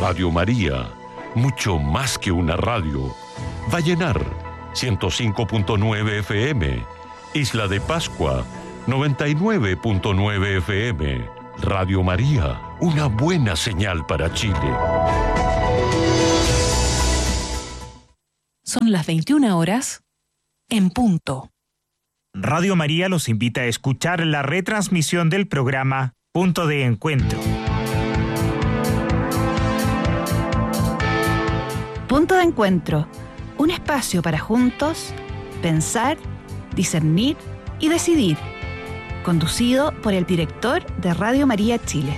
Radio María, mucho más que una radio. Vallenar, 105.9 FM. Isla de Pascua, 99.9 FM. Radio María, una buena señal para Chile. Son las 21 horas en punto. Radio María los invita a escuchar la retransmisión del programa Punto de Encuentro. Punto de Encuentro, un espacio para juntos pensar, discernir y decidir. Conducido por el director de Radio María Chile.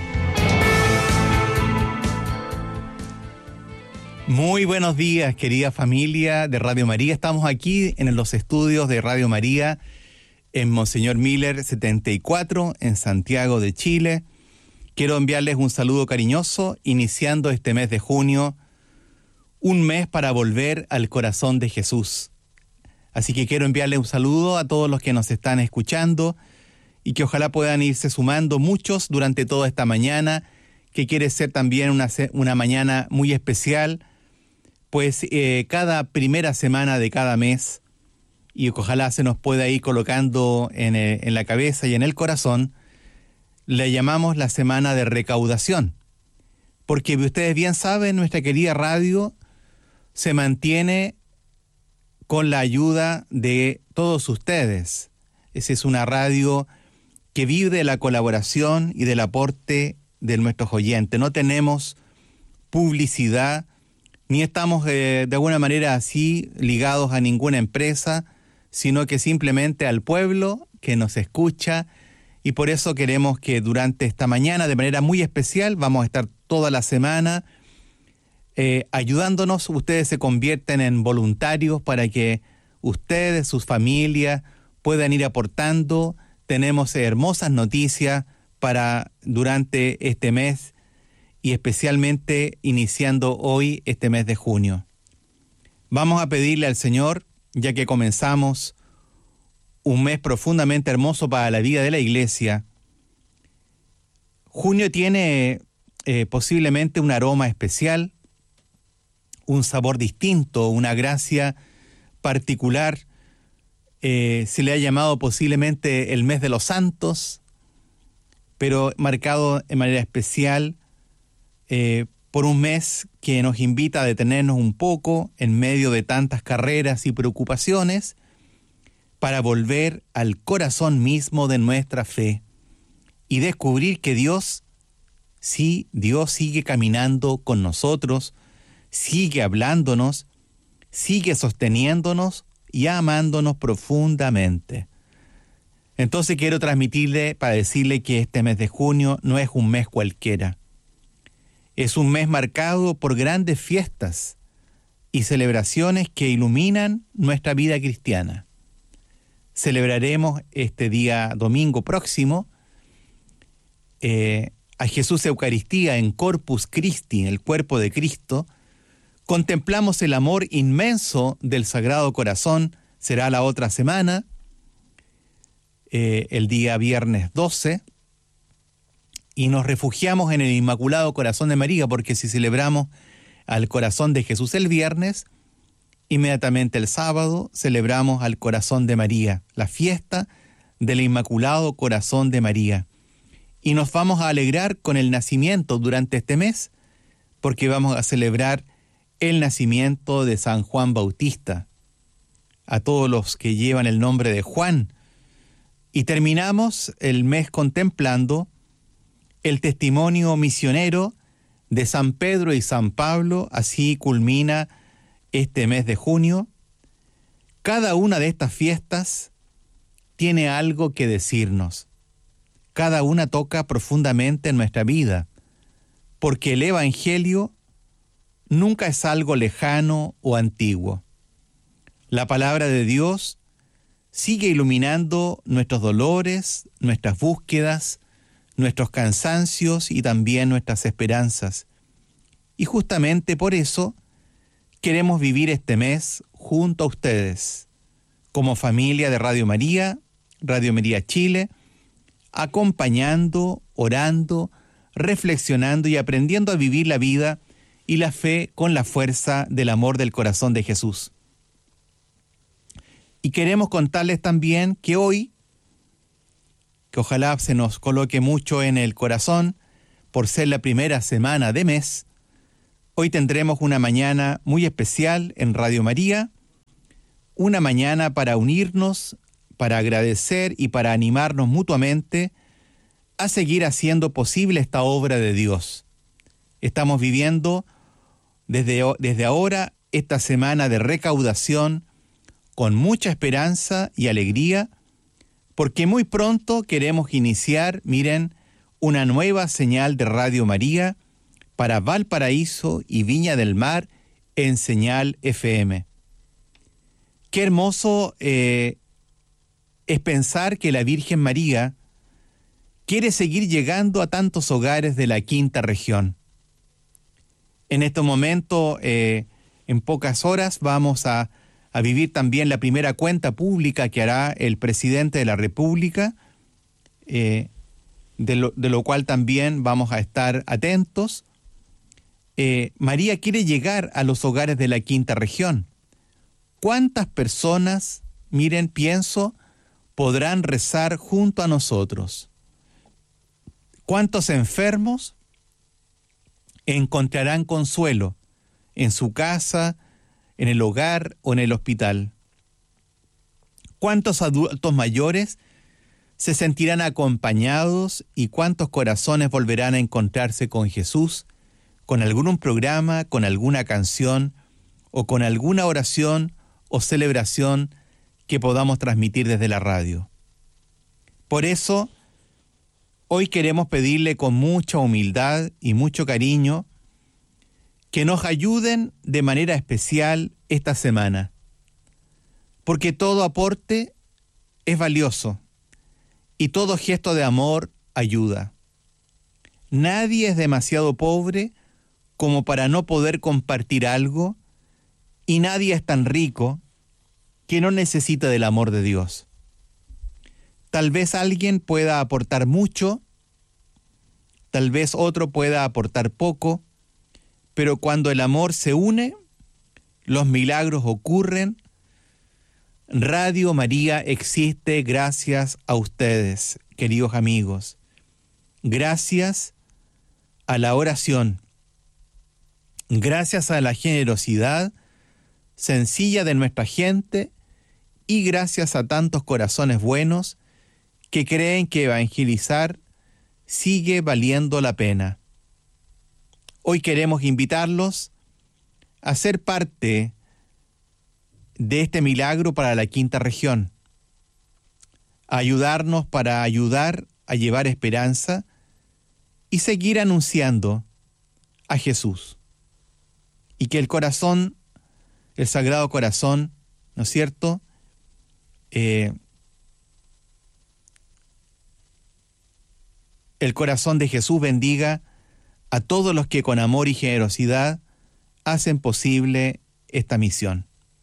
Muy buenos días, querida familia de Radio María. Estamos aquí en los estudios de Radio María en Monseñor Miller 74, en Santiago de Chile. Quiero enviarles un saludo cariñoso, iniciando este mes de junio, un mes para volver al corazón de Jesús. Así que quiero enviarles un saludo a todos los que nos están escuchando y que ojalá puedan irse sumando muchos durante toda esta mañana, que quiere ser también una mañana muy especial, pues cada primera semana de cada mes, y ojalá se nos pueda ir colocando en la cabeza y en el corazón, le llamamos la semana de recaudación, porque ustedes bien saben, nuestra querida radio se mantiene con la ayuda de todos ustedes. Esa es una radio que vive de la colaboración y del aporte de nuestros oyentes. No tenemos publicidad, ni estamos de alguna manera así ligados a ninguna empresa, sino que simplemente al pueblo que nos escucha, y por eso queremos que durante esta mañana, de manera muy especial, vamos a estar toda la semana ayudándonos. Ustedes se convierten en voluntarios para que ustedes, sus familias, puedan ir aportando. Tenemos hermosas noticias para durante este mes y especialmente iniciando hoy este mes de junio. Vamos a pedirle al Señor, ya que comenzamos un mes profundamente hermoso para la vida de la Iglesia. Junio tiene posiblemente un aroma especial, un sabor distinto, una gracia particular. Se le ha llamado posiblemente el mes de los santos, pero marcado de manera especial por un mes que nos invita a detenernos un poco en medio de tantas carreras y preocupaciones para volver al corazón mismo de nuestra fe y descubrir que Dios sigue caminando con nosotros, sigue hablándonos, sigue sosteniéndonos y amándonos profundamente. Entonces quiero transmitirle para decirle que este mes de junio no es un mes cualquiera. Es un mes marcado por grandes fiestas y celebraciones que iluminan nuestra vida cristiana. Celebraremos este día domingo próximo a Jesús Eucaristía en Corpus Christi, el cuerpo de Cristo. Contemplamos el amor inmenso del Sagrado Corazón, será la otra semana, el día viernes 12, y nos refugiamos en el Inmaculado Corazón de María, porque si celebramos al Corazón de Jesús el viernes, inmediatamente el sábado celebramos al Corazón de María, la fiesta del Inmaculado Corazón de María. Y nos vamos a alegrar con el nacimiento durante este mes, porque vamos a celebrar el nacimiento de San Juan Bautista, a todos los que llevan el nombre de Juan. Y terminamos el mes contemplando el testimonio misionero de San Pedro y San Pablo. Así culmina este mes de junio. Cada una de estas fiestas tiene algo que decirnos. Cada una toca profundamente en nuestra vida, porque el Evangelio nunca es algo lejano o antiguo. La palabra de Dios sigue iluminando nuestros dolores, nuestras búsquedas, nuestros cansancios y también nuestras esperanzas. Y justamente por eso queremos vivir este mes junto a ustedes, como familia de Radio María Chile, acompañando, orando, reflexionando y aprendiendo a vivir la vida y la fe con la fuerza del amor del corazón de Jesús. Y queremos contarles también que hoy, que ojalá se nos coloque mucho en el corazón, por ser la primera semana de mes, hoy tendremos una mañana muy especial en Radio María, una mañana para unirnos, para agradecer y para animarnos mutuamente a seguir haciendo posible esta obra de Dios. Estamos viviendo desde ahora esta semana de recaudación con mucha esperanza y alegría, porque muy pronto queremos iniciar, miren, una nueva señal de Radio María para Valparaíso y Viña del Mar en señal FM. Qué hermoso es pensar que la Virgen María quiere seguir llegando a tantos hogares de la quinta región. En este momento, en pocas horas, vamos a vivir también la primera cuenta pública que hará el presidente de la República, de lo cual también vamos a estar atentos. María quiere llegar a los hogares de la quinta región. ¿Cuántas personas, miren, pienso, podrán rezar junto a nosotros? ¿Cuántos enfermos encontrarán consuelo en su casa, en el hogar o en el hospital? ¿Cuántos adultos mayores se sentirán acompañados y cuántos corazones volverán a encontrarse con Jesús, con algún programa, con alguna canción o con alguna oración o celebración que podamos transmitir desde la radio? Por eso, hoy queremos pedirle con mucha humildad y mucho cariño que nos ayuden de manera especial esta semana, porque todo aporte es valioso y todo gesto de amor ayuda. Nadie es demasiado pobre como para no poder compartir algo y nadie es tan rico que no necesita del amor de Dios. Tal vez alguien pueda aportar mucho, tal vez otro pueda aportar poco, pero cuando el amor se une, los milagros ocurren. Radio María existe gracias a ustedes, queridos amigos. Gracias a la oración, gracias a la generosidad sencilla de nuestra gente y gracias a tantos corazones buenos que creen que evangelizar sigue valiendo la pena. Hoy queremos invitarlos a ser parte de este milagro para la quinta región, a ayudarnos para ayudar a llevar esperanza y seguir anunciando a Jesús. Y que el corazón, el Sagrado Corazón, ¿no es cierto?, el corazón de Jesús bendiga a todos los que con amor y generosidad hacen posible esta misión.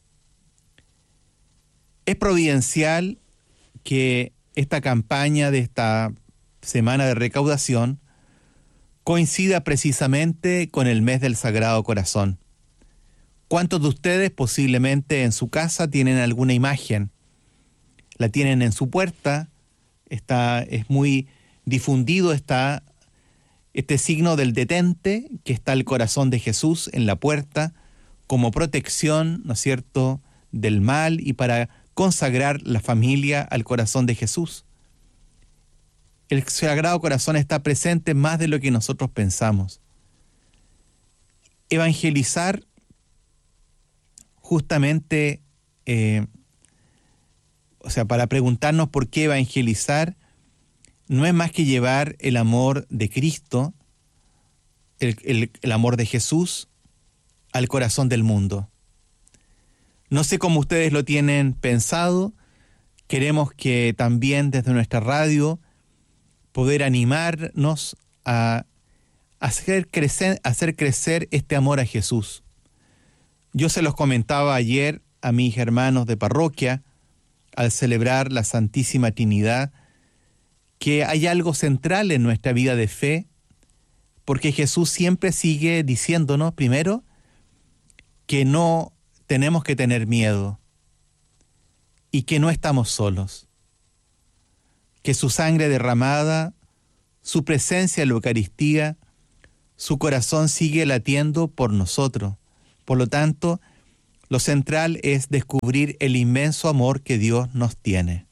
Es providencial que esta campaña de esta semana de recaudación coincida precisamente con el mes del Sagrado Corazón. ¿Cuántos de ustedes posiblemente en su casa tienen alguna imagen? La tienen en su puerta, es muy difundido este signo del detente, que está el corazón de Jesús en la puerta, como protección, ¿no es cierto?, del mal y para consagrar la familia al corazón de Jesús. El Sagrado Corazón está presente más de lo que nosotros pensamos. Evangelizar, justamente, para preguntarnos por qué evangelizar, no es más que llevar el amor de Cristo, el amor de Jesús, al corazón del mundo. No sé cómo ustedes lo tienen pensado. Queremos que también desde nuestra radio poder animarnos a hacer crecer este amor a Jesús. Yo se los comentaba ayer a mis hermanos de parroquia al celebrar la Santísima Trinidad, que hay algo central en nuestra vida de fe porque Jesús siempre sigue diciéndonos, primero, que no tenemos que tener miedo y que no estamos solos, que su sangre derramada, su presencia en la Eucaristía, su corazón sigue latiendo por nosotros. Por lo tanto, lo central es descubrir el inmenso amor que Dios nos tiene.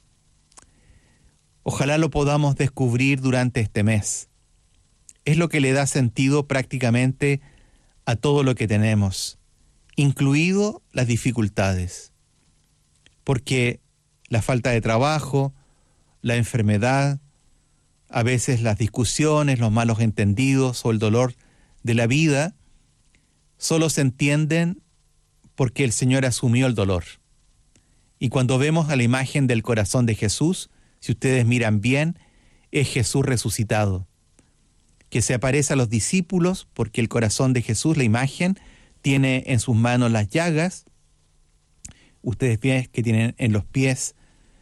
Ojalá lo podamos descubrir durante este mes. Es lo que le da sentido prácticamente a todo lo que tenemos, incluido las dificultades. Porque la falta de trabajo, la enfermedad, a veces las discusiones, los malos entendidos o el dolor de la vida, solo se entienden porque el Señor asumió el dolor. Y cuando vemos a la imagen del corazón de Jesús, si ustedes miran bien, es Jesús resucitado, que se aparece a los discípulos porque el corazón de Jesús, la imagen, tiene en sus manos las llagas. Ustedes ven que tienen en los pies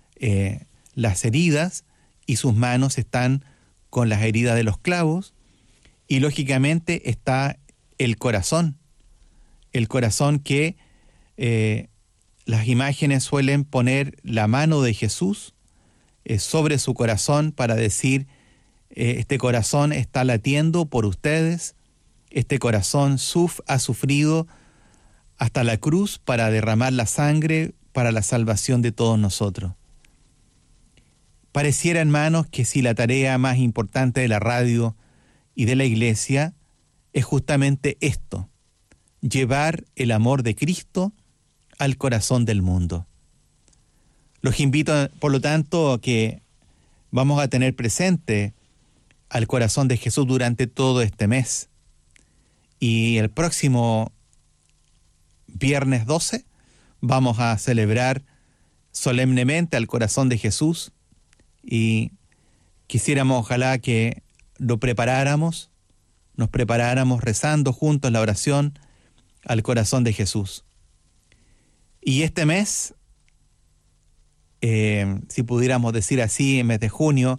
las heridas y sus manos están con las heridas de los clavos. Y lógicamente está el corazón que las imágenes suelen poner la mano de Jesús sobre su corazón para decir, este corazón está latiendo por ustedes, este corazón ha sufrido hasta la cruz para derramar la sangre para la salvación de todos nosotros. Pareciera, hermanos, que si la tarea más importante de la radio y de la iglesia es justamente esto, llevar el amor de Cristo al corazón del mundo. Los invito, por lo tanto, a que vamos a tener presente al corazón de Jesús durante todo este mes. Y el próximo viernes 12 vamos a celebrar solemnemente al corazón de Jesús y quisiéramos, ojalá, que nos preparáramos rezando juntos la oración al corazón de Jesús. Y este mes, si pudiéramos decir así, en mes de junio,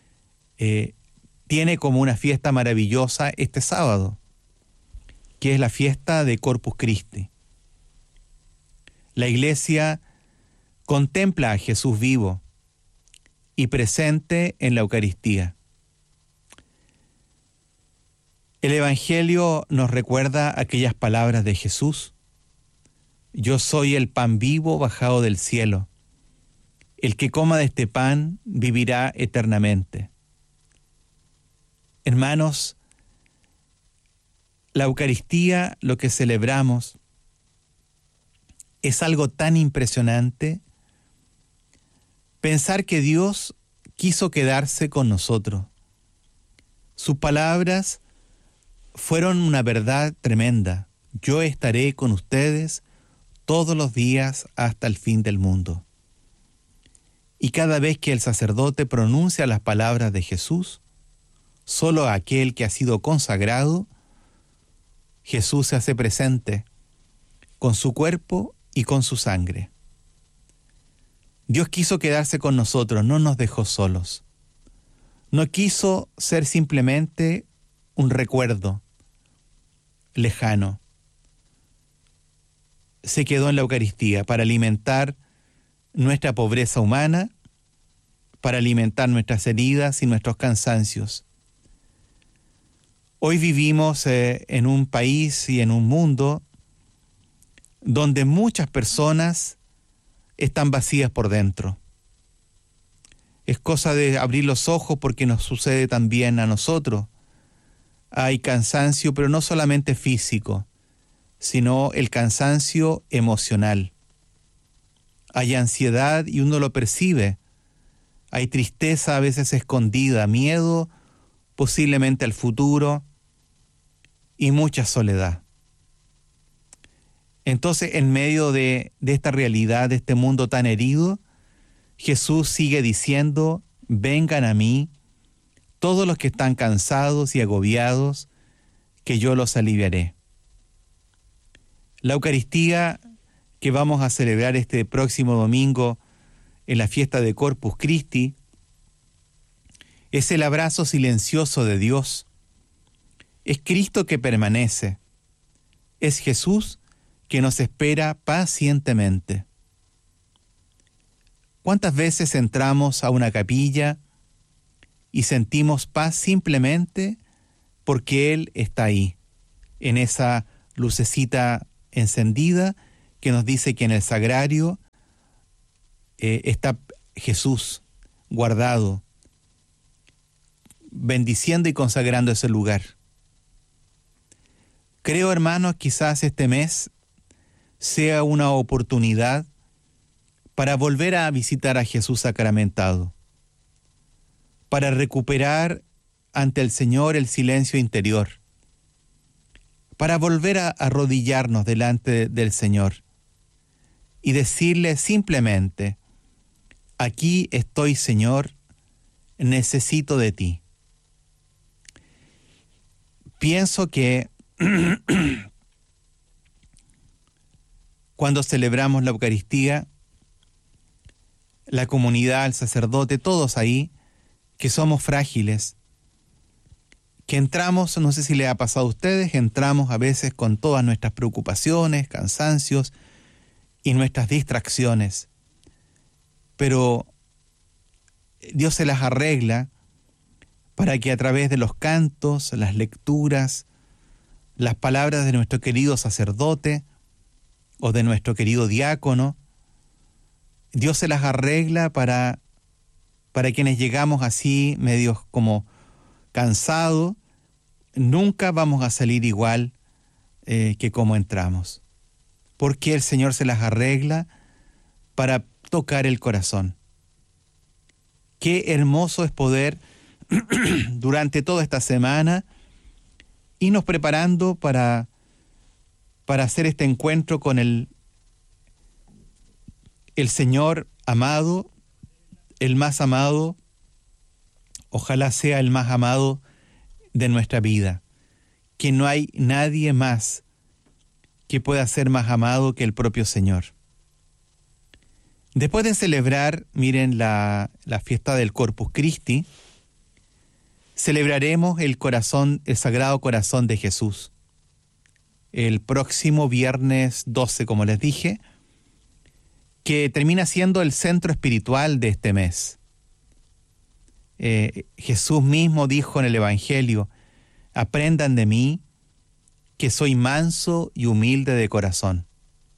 tiene como una fiesta maravillosa este sábado, que es la fiesta de Corpus Christi. La Iglesia contempla a Jesús vivo y presente en la Eucaristía. El Evangelio nos recuerda aquellas palabras de Jesús: yo soy el pan vivo bajado del cielo. El que coma de este pan vivirá eternamente. Hermanos, la Eucaristía, lo que celebramos, es algo tan impresionante. Pensar que Dios quiso quedarse con nosotros. Sus palabras fueron una verdad tremenda. Yo estaré con ustedes todos los días hasta el fin del mundo. Y cada vez que el sacerdote pronuncia las palabras de Jesús, solo aquel que ha sido consagrado, Jesús se hace presente con su cuerpo y con su sangre. Dios quiso quedarse con nosotros, no nos dejó solos. No quiso ser simplemente un recuerdo lejano. Se quedó en la Eucaristía para alimentar nuestra pobreza humana, para alimentar nuestras heridas y nuestros cansancios. Hoy vivimos en un país y en un mundo donde muchas personas están vacías por dentro. Es cosa de abrir los ojos porque nos sucede también a nosotros. Hay cansancio, pero no solamente físico, sino el cansancio emocional. Hay ansiedad y uno lo percibe. Hay tristeza a veces escondida, miedo posiblemente al futuro y mucha soledad. Entonces, en medio de esta realidad, de este mundo tan herido, Jesús sigue diciendo: vengan a mí, todos los que están cansados y agobiados, que yo los aliviaré. La Eucaristía que vamos a celebrar este próximo domingo en la fiesta de Corpus Christi es el abrazo silencioso de Dios, Es Cristo que permanece. Es Jesús que nos espera pacientemente. ¿Cuántas veces entramos a una capilla y sentimos paz simplemente porque Él está ahí, en esa lucecita encendida que nos dice que en el sagrario está Jesús guardado, bendiciendo y consagrando ese lugar? Creo, hermanos, quizás este mes sea una oportunidad para volver a visitar a Jesús sacramentado, para recuperar ante el Señor el silencio interior, para volver a arrodillarnos delante del Señor y decirle simplemente: aquí estoy, Señor, necesito de ti. Pienso que cuando celebramos la Eucaristía, la comunidad, el sacerdote, todos ahí, que somos frágiles, que entramos, no sé si le ha pasado a ustedes, entramos a veces con todas nuestras preocupaciones, cansancios y nuestras distracciones, pero Dios se las arregla para que a través de los cantos, las lecturas, las palabras de nuestro querido sacerdote o de nuestro querido diácono, Dios se las arregla para quienes llegamos así medios como cansados. Nunca vamos a salir igual que como entramos, porque el Señor se las arregla para tocar el corazón. Qué hermoso es poder durante toda esta semana irnos preparando para hacer este encuentro con el Señor amado, el más amado, ojalá sea el más amado de nuestra vida, que no hay nadie más que pueda ser más amado que el propio Señor. Después de celebrar, miren, la fiesta del Corpus Christi, celebraremos el Sagrado Corazón de Jesús. El próximo viernes 12, como les dije, que termina siendo el centro espiritual de este mes. Jesús mismo dijo en el Evangelio: aprendan de mí, que soy manso y humilde de corazón.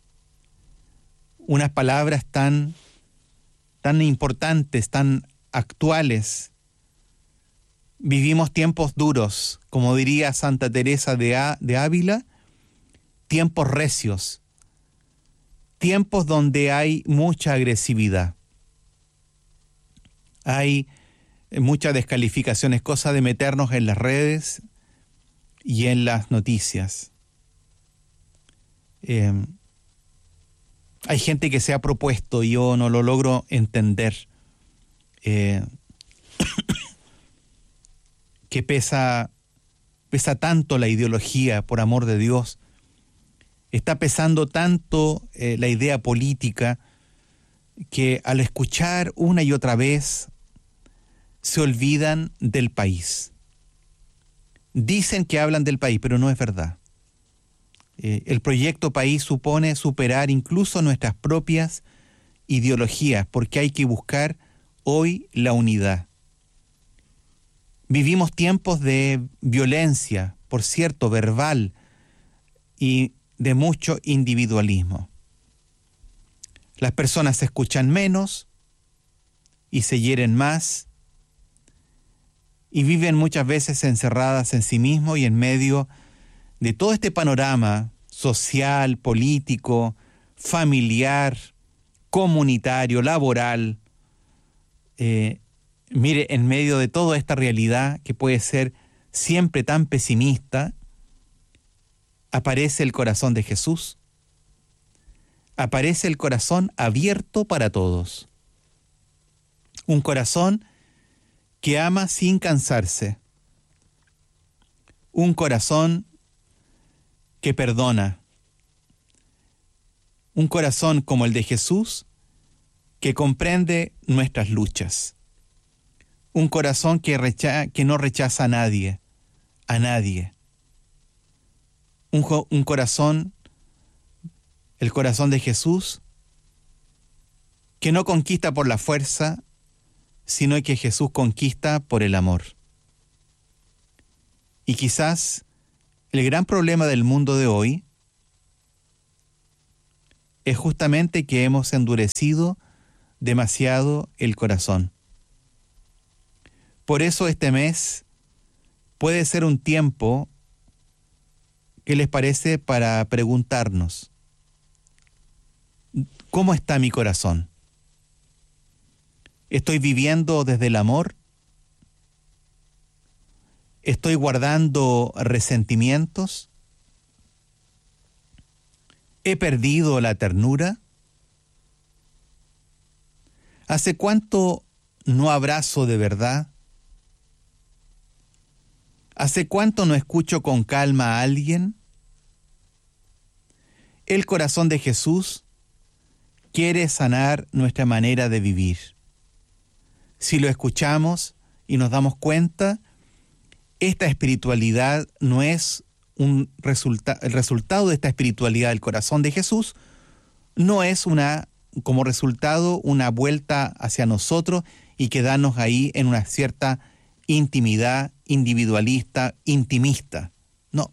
Unas palabras tan importantes, tan actuales. Vivimos tiempos duros, como diría Santa Teresa de Ávila, tiempos recios, tiempos donde hay mucha agresividad. Hay mucha descalificación, es cosa de meternos en las redes y en las noticias. Hay gente que se ha propuesto, y yo no lo logro entender, que pesa tanto la ideología, por amor de Dios. Está pesando tanto la idea política, que al escuchar una y otra vez se olvidan del país. Dicen que hablan del país, pero no es verdad. El proyecto país supone superar incluso nuestras propias ideologías, porque hay que buscar hoy la unidad. Vivimos tiempos de violencia, por cierto, verbal, y de mucho individualismo. Las personas se escuchan menos y se hieren más, y viven muchas veces encerradas en sí mismos y en medio de todo este panorama social, político, familiar, comunitario, laboral. Mire, en medio de toda esta realidad que puede ser siempre tan pesimista, aparece el corazón de Jesús, aparece el corazón abierto para todos. Un corazón que ama sin cansarse. Un corazón que perdona. Un corazón como el de Jesús que comprende nuestras luchas. Un corazón que no rechaza a nadie, un corazón, el corazón de Jesús, que no conquista por la fuerza, sino que Jesús conquista por el amor. Y quizás el gran problema del mundo de hoy es justamente que hemos endurecido demasiado el corazón. Por eso este mes puede ser un tiempo, ¿qué les parece?, para preguntarnos, ¿cómo está mi corazón? ¿Estoy viviendo desde el amor? ¿Estoy guardando resentimientos? ¿He perdido la ternura? ¿Hace cuánto no abrazo de verdad? ¿Hace cuánto no escucho con calma a alguien? El corazón de Jesús quiere sanar nuestra manera de vivir. Si lo escuchamos y nos damos cuenta, esta espiritualidad no es el resultado de esta espiritualidad del corazón de Jesús, no es como resultado una vuelta hacia nosotros y quedarnos ahí en una cierta intimidad individualista, intimista. No.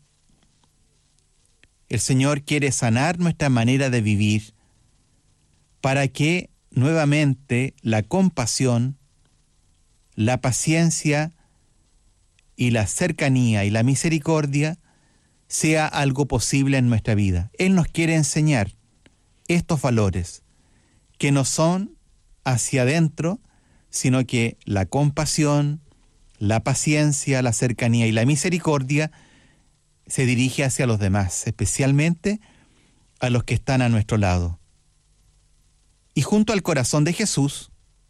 El Señor quiere sanar nuestra manera de vivir para que nuevamente la compasión, la paciencia y la cercanía y la misericordia sea algo posible en nuestra vida. Él nos quiere enseñar estos valores que no son hacia adentro, sino que la compasión, la paciencia, la cercanía y la misericordia se dirige hacia los demás, especialmente a los que están a nuestro lado. Y junto al corazón de Jesús,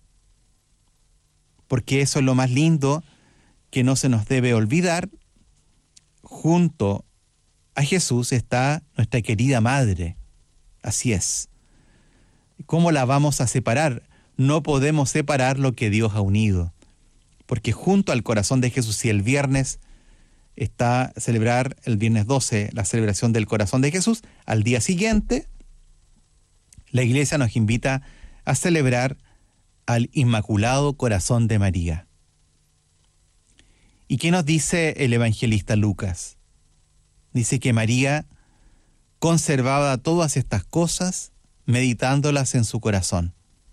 porque eso es lo más lindo que no se nos debe olvidar, junto a Jesús está nuestra querida Madre. Así es. ¿Cómo la vamos a separar? No podemos separar lo que Dios ha unido, porque junto al corazón de Jesús, y el viernes está celebrar, el viernes 12, la celebración del corazón de Jesús, al día siguiente, la Iglesia nos invita a celebrar al Inmaculado Corazón de María. ¿Y qué nos dice el evangelista Lucas? Dice que María conservaba todas estas cosas meditándolas en su corazón.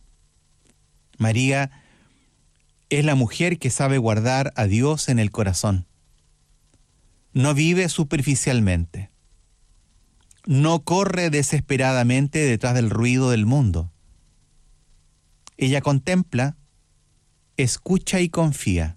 María es la mujer que sabe guardar a Dios en el corazón. No vive superficialmente. No corre desesperadamente detrás del ruido del mundo. Ella contempla, escucha y confía.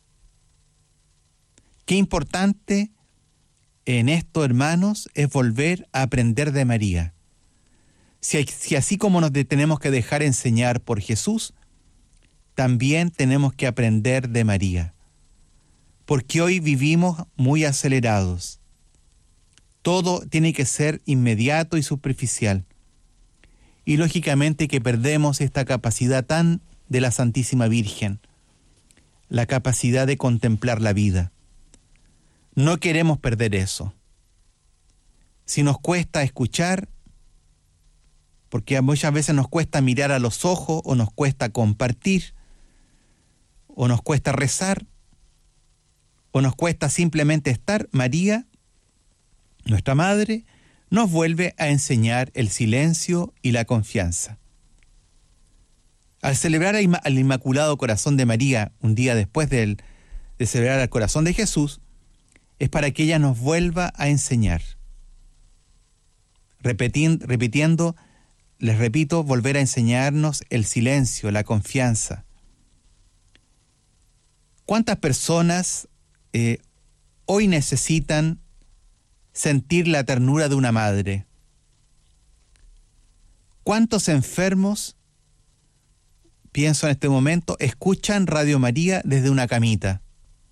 Qué importante en esto, hermanos, es volver a aprender de María. Si así como nos tenemos que dejar enseñar por Jesús, también tenemos que aprender de María. Porque hoy vivimos muy acelerados. Todo tiene que ser inmediato y superficial. Y lógicamente que perdemos esta capacidad tan de la Santísima Virgen, la capacidad de contemplar la vida. No queremos perder eso. Si nos cuesta escuchar, porque muchas veces nos cuesta mirar a los ojos, o nos cuesta compartir, o nos cuesta rezar, o nos cuesta simplemente estar, María, nuestra Madre, nos vuelve a enseñar el silencio y la confianza. Al celebrar al Inmaculado Corazón de María, un día después de celebrar al Corazón de Jesús, es para que ella nos vuelva a enseñar. Repitiendo, les repito, volver a enseñarnos el silencio, la confianza. ¿Cuántas personas hoy necesitan sentir la ternura de una madre? ¿Cuántos enfermos, pienso en este momento, escuchan Radio María desde una camita?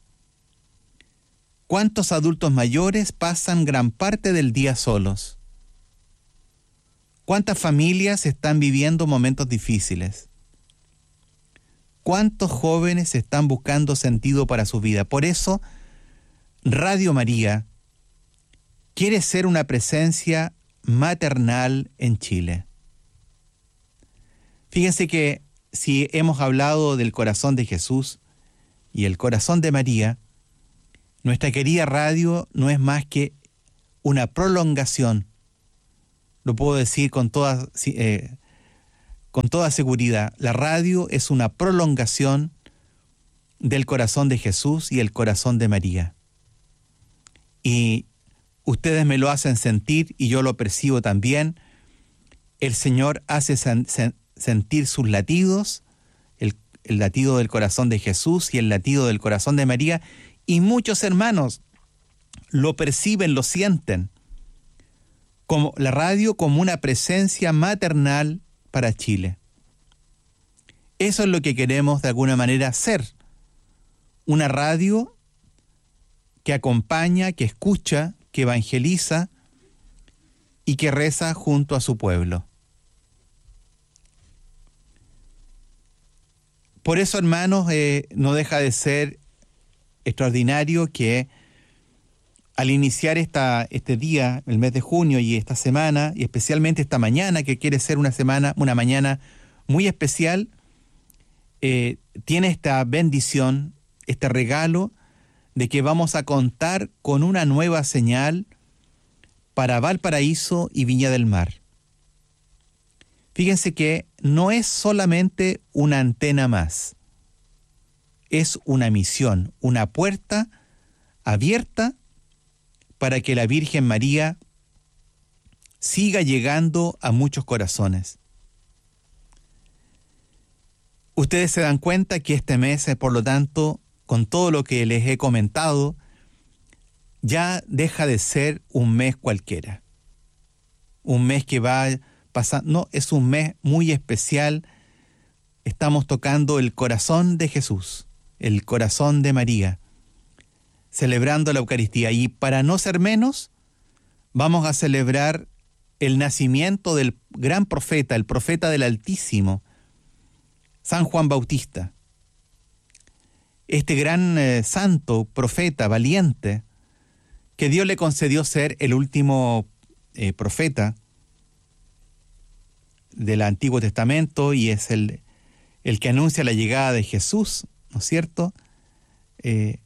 ¿Cuántos adultos mayores pasan gran parte del día solos? ¿Cuántas familias están viviendo momentos difíciles? ¿Cuántos jóvenes están buscando sentido para su vida? Por eso, Radio María quiere ser una presencia maternal en Chile. Fíjense que si hemos hablado del corazón de Jesús y el corazón de María, nuestra querida radio no es más que una prolongación, lo puedo decir con toda seguridad. La radio es una prolongación del corazón de Jesús y el corazón de María. Y ustedes me lo hacen sentir y yo lo percibo también. El Señor hace sentir sus latidos, el latido del corazón de Jesús y el latido del corazón de María, y muchos hermanos lo perciben, lo sienten, como la radio como una presencia maternal para Chile. Eso es lo que queremos de alguna manera hacer, una radio que acompaña, que escucha, que evangeliza y que reza junto a su pueblo. Por eso, hermanos, no deja de ser extraordinario que al iniciar este día, el mes de junio y esta semana, y especialmente esta mañana, que quiere ser una mañana muy especial, tiene esta bendición, este regalo de que vamos a contar con una nueva señal para Valparaíso y Viña del Mar. Fíjense que no es solamente una antena más, es una misión, una puerta abierta para que la Virgen María siga llegando a muchos corazones. Ustedes se dan cuenta que este mes, por lo tanto, con todo lo que les he comentado, ya deja de ser un mes cualquiera. Un mes que va pasando, no, es un mes muy especial. Estamos tocando el corazón de Jesús, el corazón de María, celebrando la Eucaristía. Y para no ser menos, vamos a celebrar el nacimiento del gran profeta, el profeta del Altísimo, San Juan Bautista. Este gran santo, profeta, valiente, que Dios le concedió ser el último profeta del Antiguo Testamento y es el que anuncia la llegada de Jesús, ¿no es cierto? Él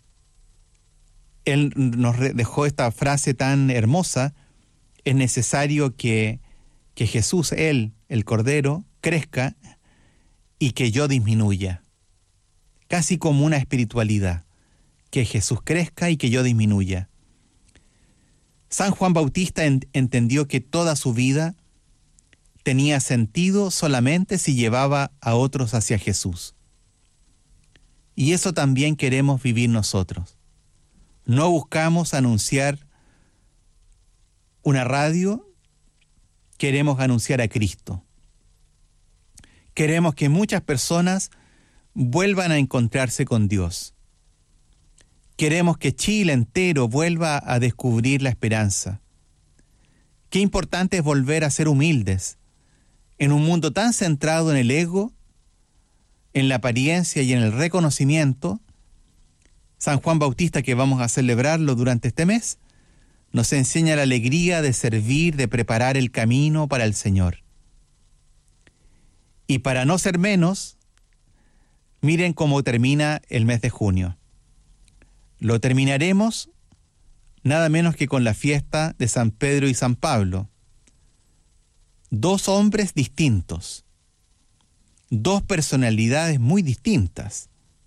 nos dejó esta frase tan hermosa: es necesario que Jesús, Él, el Cordero, crezca y que yo disminuya. Casi como una espiritualidad, que Jesús crezca y que yo disminuya. San Juan Bautista entendió que toda su vida tenía sentido solamente si llevaba a otros hacia Jesús. Y eso también queremos vivir nosotros. No buscamos anunciar una radio, queremos anunciar a Cristo. Queremos que muchas personas vuelvan a encontrarse con Dios. Queremos que Chile entero vuelva a descubrir la esperanza. Qué importante es volver a ser humildes en un mundo tan centrado en el ego, en la apariencia y en el reconocimiento. San Juan Bautista, que vamos a celebrarlo durante este mes, nos enseña la alegría de servir, de preparar el camino para el Señor. Y para no ser menos, miren cómo termina el mes de junio. Lo terminaremos nada menos que con la fiesta de San Pedro y San Pablo. Dos hombres distintos, dos personalidades muy distintas,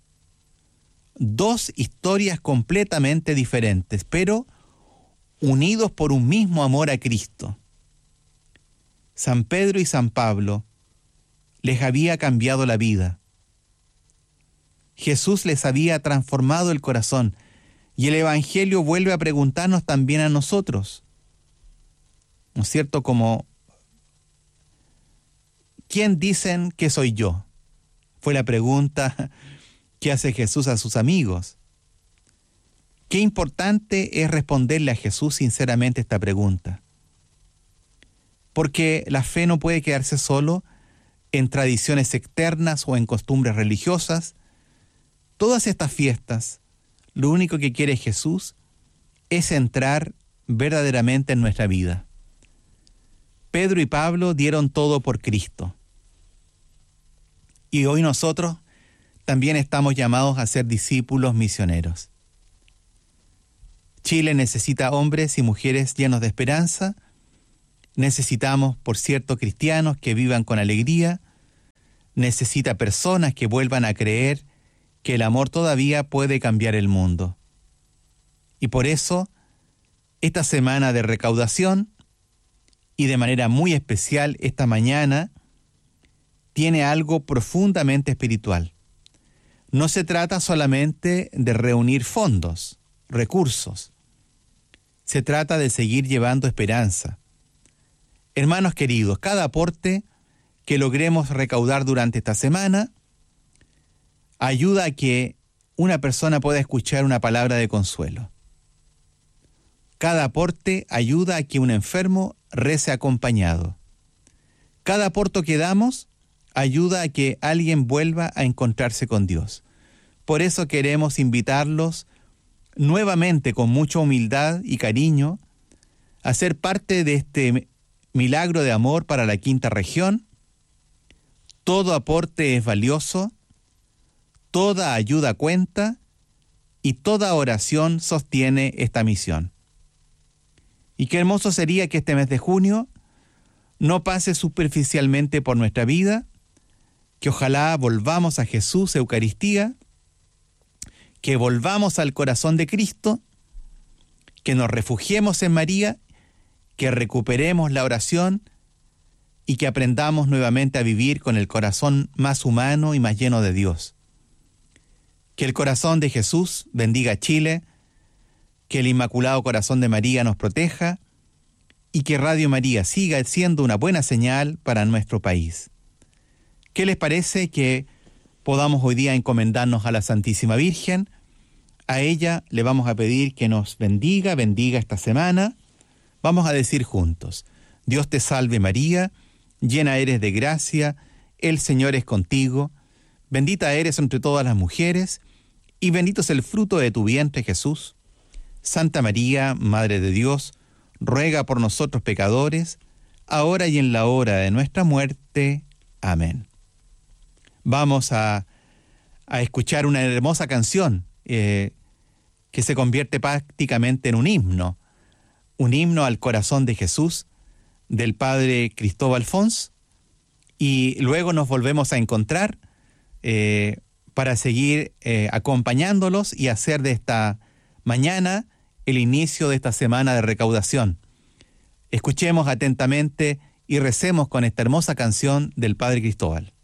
dos historias completamente diferentes, pero unidos por un mismo amor a Cristo. San Pedro y San Pablo les había cambiado la vida. Jesús les había transformado el corazón y el Evangelio vuelve a preguntarnos también a nosotros, ¿no es cierto? Como, ¿quién dicen que soy yo? Fue la pregunta que hace Jesús a sus amigos. Qué importante es responderle a Jesús sinceramente esta pregunta. Porque la fe no puede quedarse solo en tradiciones externas o en costumbres religiosas. Todas estas fiestas, lo único que quiere Jesús es entrar verdaderamente en nuestra vida. Pedro y Pablo dieron todo por Cristo. Y hoy nosotros también estamos llamados a ser discípulos misioneros. Chile necesita hombres y mujeres llenos de esperanza. Necesitamos, por cierto, cristianos que vivan con alegría. Necesita personas que vuelvan a creer que el amor todavía puede cambiar el mundo. Y por eso, esta semana de recaudación, y de manera muy especial esta mañana, tiene algo profundamente espiritual. No se trata solamente de reunir fondos, recursos. Se trata de seguir llevando esperanza. Hermanos queridos, cada aporte que logremos recaudar durante esta semana ayuda a que una persona pueda escuchar una palabra de consuelo. Cada aporte ayuda a que un enfermo rece acompañado. Cada aporte que damos ayuda a que alguien vuelva a encontrarse con Dios. Por eso queremos invitarlos nuevamente con mucha humildad y cariño a ser parte de este milagro de amor para la quinta región. Todo aporte es valioso, toda ayuda cuenta y toda oración sostiene esta misión. Y qué hermoso sería que este mes de junio no pase superficialmente por nuestra vida, que ojalá volvamos a Jesús, Eucaristía, que volvamos al corazón de Cristo, que nos refugiemos en María, que recuperemos la oración y que aprendamos nuevamente a vivir con el corazón más humano y más lleno de Dios. Que el corazón de Jesús bendiga a Chile, que el Inmaculado Corazón de María nos proteja y que Radio María siga siendo una buena señal para nuestro país. ¿Qué les parece que podamos hoy día encomendarnos a la Santísima Virgen? A ella le vamos a pedir que nos bendiga esta semana. Vamos a decir juntos: Dios te salve María, llena eres de gracia, el Señor es contigo, bendita eres entre todas las mujeres, y bendito es el fruto de tu vientre, Jesús. Santa María, Madre de Dios, ruega por nosotros pecadores, ahora y en la hora de nuestra muerte. Amén. Vamos a escuchar una hermosa canción que se convierte prácticamente en un himno al corazón de Jesús, del Padre Cristóbal Fons, y luego nos volvemos a encontrar para seguir acompañándolos y hacer de esta mañana el inicio de esta semana de recaudación. Escuchemos atentamente y recemos con esta hermosa canción del Padre Cristóbal.